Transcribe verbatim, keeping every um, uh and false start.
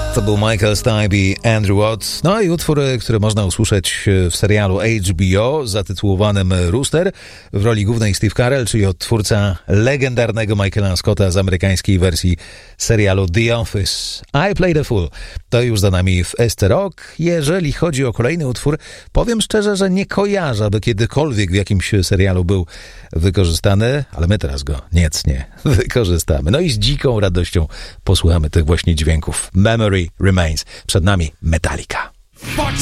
To był Michael Stipe i Andrew Watt. No i utwór, który można usłyszeć w serialu H B O zatytułowanym Rooster. W roli głównej Steve Carell, czyli odtwórca legendarnego Michaela Scotta z amerykańskiej wersji serialu The Office. I Played a Fool. To już za nami w S T Rock. Jeżeli chodzi o kolejny utwór, powiem szczerze, że nie kojarzę, aby kiedykolwiek w jakimś serialu był wykorzystany, ale my teraz go niecnie wykorzystamy. No i z dziką radością posłuchamy tych właśnie dźwięków. Memory Remains. Przed nami Metallica.